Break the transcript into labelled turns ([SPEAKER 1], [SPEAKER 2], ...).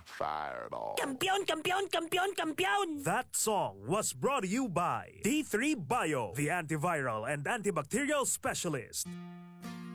[SPEAKER 1] Fireball.
[SPEAKER 2] Kampiyon, kampiyon, kampiyon, kampiyon!
[SPEAKER 3] That song was brought to you by D3 Bio, the antiviral and antibacterial specialist.